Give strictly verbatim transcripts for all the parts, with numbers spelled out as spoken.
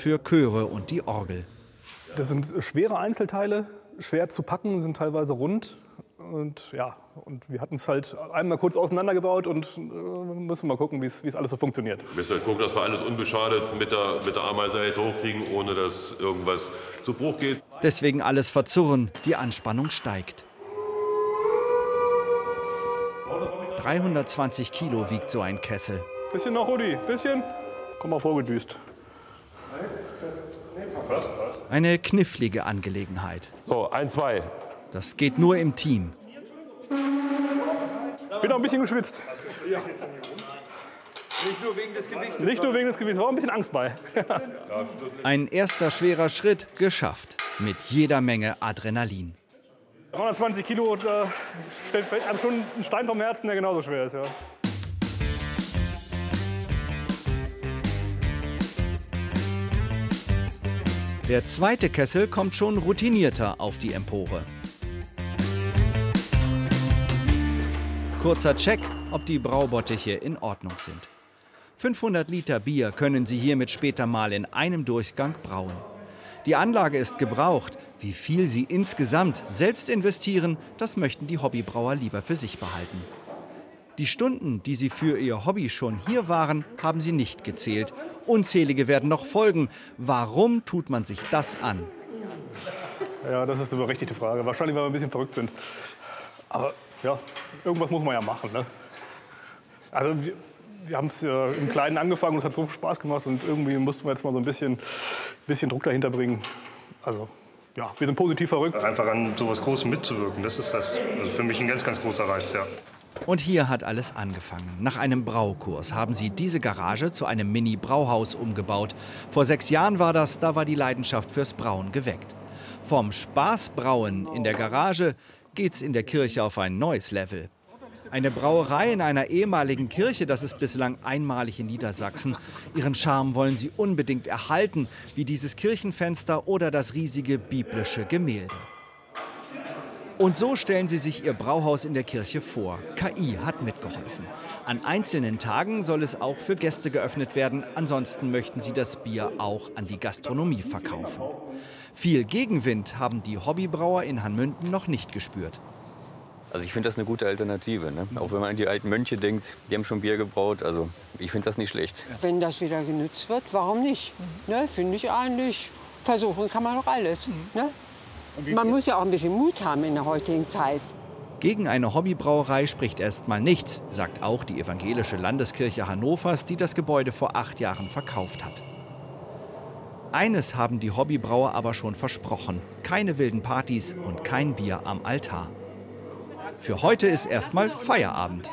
für Chöre und die Orgel. Das sind schwere Einzelteile, schwer zu packen, sind teilweise rund. Und ja, und wir hatten es halt einmal kurz auseinandergebaut und äh, müssen mal gucken, wie es alles so funktioniert. Wir müssen halt gucken, dass wir alles unbeschadet mit der, mit der Ameisenseite hochkriegen, ohne dass irgendwas zu Bruch geht. Deswegen alles verzurren, die Anspannung steigt. dreihundertzwanzig Kilo wiegt so ein Kessel. Bisschen noch, Rudi, bisschen. Komm mal vorgedüst. Eine knifflige Angelegenheit. So, ein, zwei. Das geht nur im Team. Bin auch ein bisschen geschwitzt. Ja. Nicht nur wegen des Gewichts. Nicht nur wegen des Gewichts, war auch ein bisschen Angst bei. Ein erster schwerer Schritt geschafft. Mit jeder Menge Adrenalin. dreihundertzwanzig Kilo, da fällt einem schon ein Stein vom Herzen, der genauso schwer ist. Ja. Der zweite Kessel kommt schon routinierter auf die Empore. Kurzer Check, ob die Braubottiche in Ordnung sind. fünfhundert Liter Bier können Sie hiermit später mal in einem Durchgang brauen. Die Anlage ist gebraucht. Wie viel Sie insgesamt selbst investieren, das möchten die Hobbybrauer lieber für sich behalten. Die Stunden, die sie für ihr Hobby schon hier waren, haben sie nicht gezählt. Unzählige werden noch folgen. Warum tut man sich das an? Ja, das ist eine berechtigte Frage. Wahrscheinlich, weil wir ein bisschen verrückt sind. Aber ja, irgendwas muss man ja machen. Ne? Also wir, wir haben es äh, im Kleinen angefangen und es hat so Spaß gemacht. Und irgendwie mussten wir jetzt mal so ein bisschen, bisschen Druck dahinter bringen. Also ja, wir sind positiv verrückt. Einfach an so etwas Großem mitzuwirken, das ist das. Also für mich ein ganz, ganz großer Reiz, ja. Und hier hat alles angefangen. Nach einem Braukurs haben sie diese Garage zu einem Mini-Brauhaus umgebaut. Vor sechs Jahren war das, da war die Leidenschaft fürs Brauen geweckt. Vom Spaßbrauen in der Garage geht's in der Kirche auf ein neues Level. Eine Brauerei in einer ehemaligen Kirche, das ist bislang einmalig in Niedersachsen. Ihren Charme wollen sie unbedingt erhalten, wie dieses Kirchenfenster oder das riesige biblische Gemälde. Und so stellen sie sich ihr Brauhaus in der Kirche vor. K I hat mitgeholfen. An einzelnen Tagen soll es auch für Gäste geöffnet werden. Ansonsten möchten sie das Bier auch an die Gastronomie verkaufen. Viel Gegenwind haben die Hobbybrauer in Hanmünden noch nicht gespürt. Also ich finde das eine gute Alternative. Ne? Auch wenn man an die alten Mönche denkt, die haben schon Bier gebraut. Also ich finde das nicht schlecht. Wenn das wieder genutzt wird, warum nicht? Ne? Finde ich eigentlich. Versuchen kann man doch alles. Ne? Man muss ja auch ein bisschen Mut haben in der heutigen Zeit. Gegen eine Hobbybrauerei spricht erst mal nichts, sagt auch die evangelische Landeskirche Hannovers, die das Gebäude vor acht Jahren verkauft hat. Eines haben die Hobbybrauer aber schon versprochen: keine wilden Partys und kein Bier am Altar. Für heute ist erstmal Feierabend.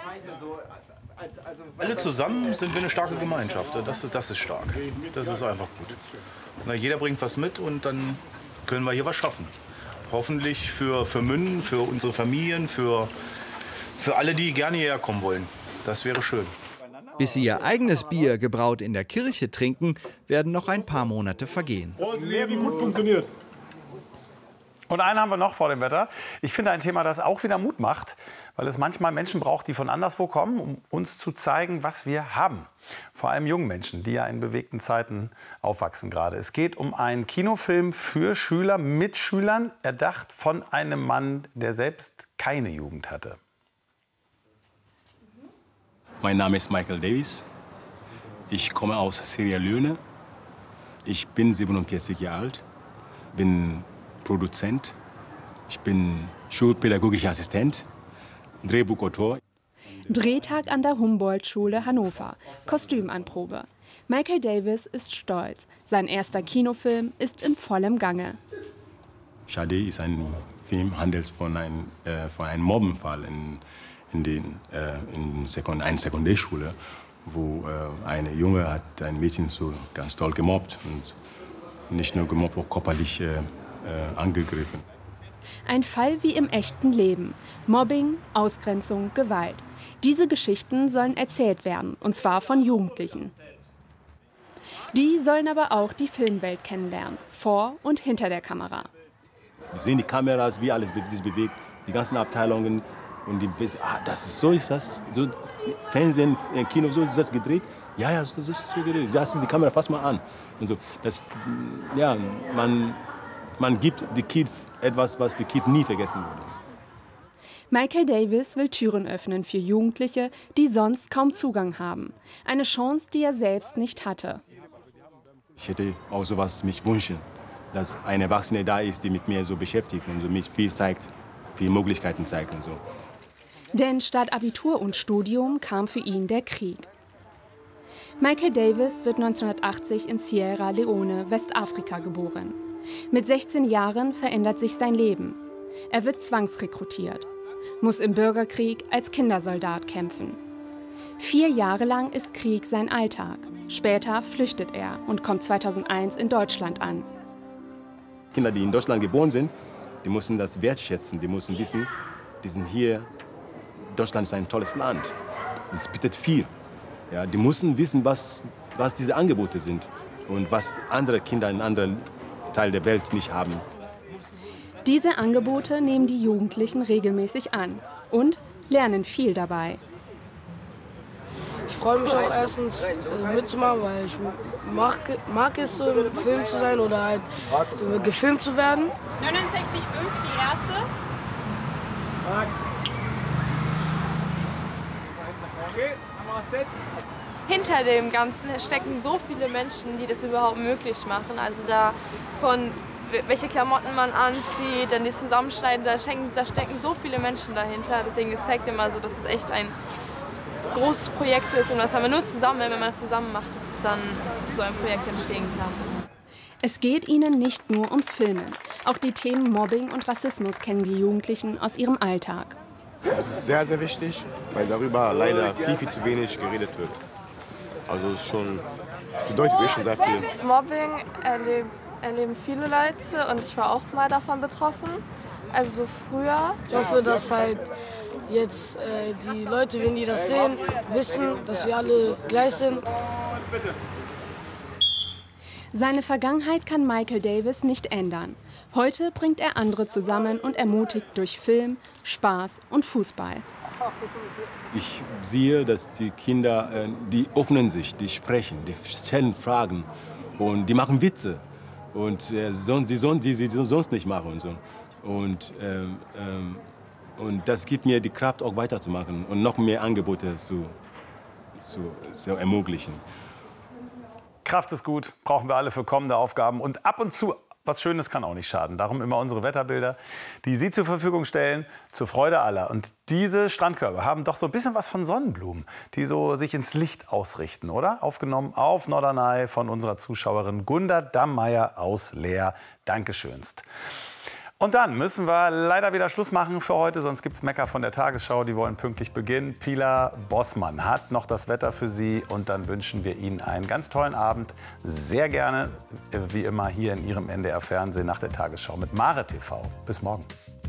Alle zusammen sind wir eine starke Gemeinschaft. Das ist, das ist stark. Das ist einfach gut. Na, jeder bringt was mit und dann können wir hier was schaffen. Hoffentlich für, für Münden, für unsere Familien, für, für alle, die gerne hierher kommen wollen. Das wäre schön. Bis sie ihr eigenes Bier, gebraut in der Kirche, trinken, werden noch ein paar Monate vergehen. Wie gut funktioniert. Und einen haben wir noch vor dem Wetter. Ich finde ein Thema, das auch wieder Mut macht, weil es manchmal Menschen braucht, die von anderswo kommen, um uns zu zeigen, was wir haben. Vor allem jungen Menschen, die ja in bewegten Zeiten aufwachsen gerade. Es geht um einen Kinofilm für Schüler mit Schülern, erdacht von einem Mann, der selbst keine Jugend hatte. Mein Name ist Michael Davis. Ich komme aus Sierra Leone. Ich bin siebenundvierzig Jahre alt, bin Produzent, ich bin schulpädagogischer Assistent, Drehbuchautor. Drehtag an der Humboldt-Schule Hannover, Kostümanprobe. Michael Davis ist stolz. Sein erster Kinofilm ist in vollem Gange. Shade ist ein Film, handelt von, ein, äh, von einem Mobbenfall in, in, den, äh, in Sekund einer Sekundärschule, wo äh, eine Junge hat ein Mädchen so ganz toll gemobbt und nicht nur gemobbt, auch körperlich äh, Äh, angegriffen. Ein Fall wie im echten Leben. Mobbing, Ausgrenzung, Gewalt. Diese Geschichten sollen erzählt werden, und zwar von Jugendlichen. Die sollen aber auch die Filmwelt kennenlernen, vor und hinter der Kamera. Wir sehen die Kameras, wie alles sich bewegt, die ganzen Abteilungen. Und die wissen, ah, das ist, so ist das. So, Fernsehen, Kino, so ist das gedreht. Ja, ja, so ist es so gedreht. Lassen Sie die Kamera, fass mal an. Und so. Das, ja, man, man gibt den Kids etwas, was die Kids nie vergessen würden. Michael Davis will Türen öffnen für Jugendliche, die sonst kaum Zugang haben. Eine Chance, die er selbst nicht hatte. Ich hätte auch sowas mich wünschen, dass ein Erwachsener da ist, der mit mir so beschäftigt und mich viel zeigt, viele Möglichkeiten zeigt und so. Denn statt Abitur und Studium kam für ihn der Krieg. Michael Davis wird neunzehnhundertachtzig in Sierra Leone, Westafrika, geboren. Mit sechzehn Jahren verändert sich sein Leben. Er wird zwangsrekrutiert, muss im Bürgerkrieg als Kindersoldat kämpfen. Vier Jahre lang ist Krieg sein Alltag. Später flüchtet er und kommt zweitausendeins in Deutschland an. Kinder, die in Deutschland geboren sind, die müssen das wertschätzen, die müssen wissen, die sind hier, Deutschland ist ein tolles Land, es bietet viel. Ja, die müssen wissen, was, was diese Angebote sind und was andere Kinder in anderen Teilen der Welt nicht haben. Diese Angebote nehmen die Jugendlichen regelmäßig an und lernen viel dabei. Ich freue mich auch erstens mitzumachen, weil ich mag, mag es, so im Film zu sein oder halt gefilmt zu werden. neunundsechzig Komma fünf, die erste. Hinter dem Ganzen stecken so viele Menschen, die das überhaupt möglich machen. Also da von welche Klamotten man anzieht, dann die Zusammenschneiden, da stecken, da stecken so viele Menschen dahinter. Deswegen es zeigt immer so, dass es echt ein großes Projekt ist und dass man nur zusammen, wenn man es zusammen macht, dass es dann so ein Projekt entstehen kann. Es geht ihnen nicht nur ums Filmen. Auch die Themen Mobbing und Rassismus kennen die Jugendlichen aus ihrem Alltag. Das ist sehr, sehr wichtig, weil darüber leider viel, viel zu wenig geredet wird. Also es ist schon, es bedeutet wirklich schon sehr viel. Mobbing erleb, erleben viele Leute und ich war auch mal davon betroffen. Also so früher. Ich hoffe, dass halt jetzt äh, die Leute, wenn die das sehen, wissen, dass wir alle gleich sind. Seine Vergangenheit kann Michael Davis nicht ändern. Heute bringt er andere zusammen und ermutigt durch Film, Spaß und Fußball. Ich sehe, dass die Kinder, die öffnen sich, die sprechen, die stellen Fragen und die machen Witze. Und äh, sonst, die, sonst, die sie sonst nicht machen. Und, so. und, ähm, ähm, und das gibt mir die Kraft, auch weiterzumachen und noch mehr Angebote zu, zu, zu ermöglichen. Kraft ist gut, brauchen wir alle für kommende Aufgaben. Und ab und zu was Schönes kann auch nicht schaden. Darum immer unsere Wetterbilder, die Sie zur Verfügung stellen, zur Freude aller. Und diese Strandkörbe haben doch so ein bisschen was von Sonnenblumen, die so sich ins Licht ausrichten, oder? Aufgenommen auf Norderney von unserer Zuschauerin Gunda Dammeier aus Leer. Dankeschönst. Und dann müssen wir leider wieder Schluss machen für heute, sonst gibt es Mecker von der Tagesschau, die wollen pünktlich beginnen. Pilar Bossmann hat noch das Wetter für Sie und dann wünschen wir Ihnen einen ganz tollen Abend. Sehr gerne, wie immer, hier in Ihrem N D R-Fernsehen nach der Tagesschau mit Mare T V. Bis morgen.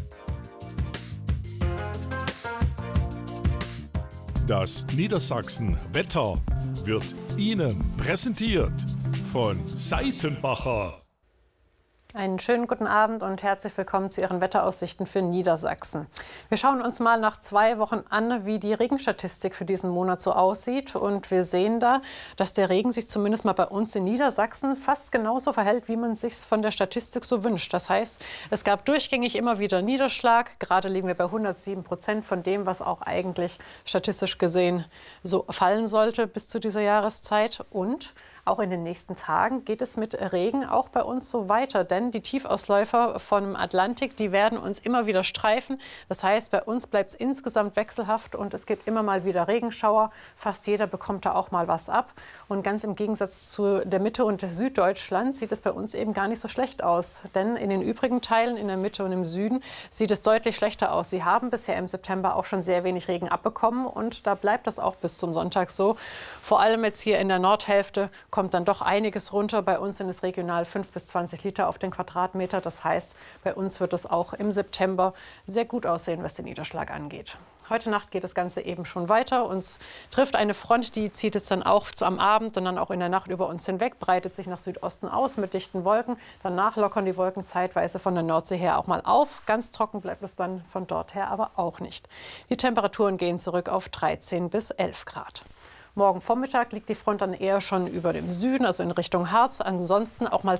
Das Niedersachsen-Wetter wird Ihnen präsentiert von Seitenbacher. Einen schönen guten Abend und herzlich willkommen zu Ihren Wetteraussichten für Niedersachsen. Wir schauen uns mal nach zwei Wochen an, wie die Regenstatistik für diesen Monat so aussieht. Und wir sehen da, dass der Regen sich zumindest mal bei uns in Niedersachsen fast genauso verhält, wie man es sich von der Statistik so wünscht. Das heißt, es gab durchgängig immer wieder Niederschlag. Gerade liegen wir bei hundertsieben Prozent von dem, was auch eigentlich statistisch gesehen so fallen sollte bis zu dieser Jahreszeit. Und auch in den nächsten Tagen geht es mit Regen auch bei uns so weiter, denn die Tiefausläufer vom Atlantik, die werden uns immer wieder streifen. Das heißt, bei uns bleibt es insgesamt wechselhaft und es gibt immer mal wieder Regenschauer. Fast jeder bekommt da auch mal was ab. Und ganz im Gegensatz zu der Mitte und Süddeutschland sieht es bei uns eben gar nicht so schlecht aus. Denn in den übrigen Teilen, in der Mitte und im Süden, sieht es deutlich schlechter aus. Sie haben bisher im September auch schon sehr wenig Regen abbekommen und da bleibt das auch bis zum Sonntag so. Vor allem jetzt hier in der Nordhälfte kommt dann doch einiges runter. Bei uns sind es regional fünf bis zwanzig Liter auf den Quadratmeter. Das heißt, bei uns wird es auch im September sehr gut aussehen, was den Niederschlag angeht. Heute Nacht geht das Ganze eben schon weiter. Uns trifft eine Front, die zieht jetzt dann auch am Abend und dann auch in der Nacht über uns hinweg, breitet sich nach Südosten aus mit dichten Wolken. Danach lockern die Wolken zeitweise von der Nordsee her auch mal auf. Ganz trocken bleibt es dann von dort her aber auch nicht. Die Temperaturen gehen zurück auf dreizehn bis elf Grad. Morgen Vormittag liegt die Front dann eher schon über dem Süden, also in Richtung Harz. Ansonsten auch mal